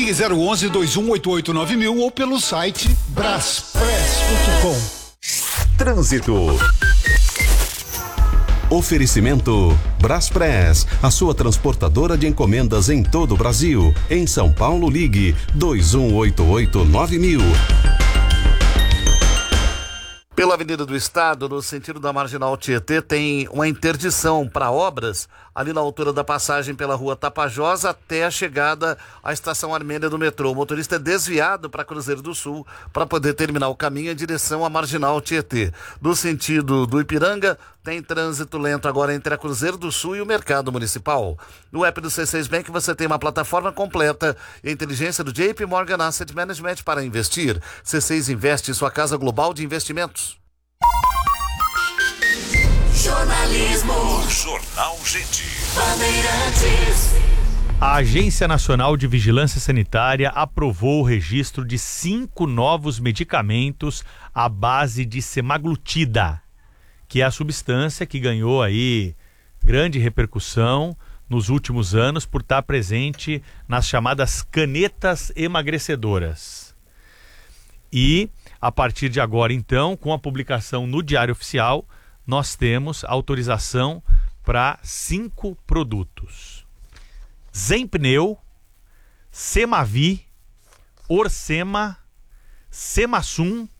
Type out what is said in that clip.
Ligue 011-2188-9000 ou pelo site braspress.com. Trânsito. Oferecimento Braspress, a sua transportadora de encomendas em todo o Brasil. Em São Paulo, ligue 2188-9000. Pela Avenida do Estado, no sentido da Marginal Tietê, tem uma interdição para obras ali na altura da passagem pela rua Tapajós até a chegada à estação Armênia do metrô. O motorista é desviado para Cruzeiro do Sul para poder terminar o caminho em direção à Marginal Tietê. No sentido do Ipiranga, tem trânsito lento agora entre a Cruzeiro do Sul e o Mercado Municipal. No app do C6 Bank você tem uma plataforma completa e a inteligência do JP Morgan Asset Management para investir. C6 Investe, sua casa global de investimentos. Jornalismo. Jornal Gente. Bandeirantes. A Agência Nacional de Vigilância Sanitária aprovou o registro de 5 novos medicamentos à base de semaglutida, que é a substância que ganhou aí grande repercussão nos últimos anos por estar presente nas chamadas canetas emagrecedoras. E, a partir de agora, então, com a publicação no Diário Oficial, nós temos autorização para 5 produtos: Zenpneu, Semavi, Orsema, Semassum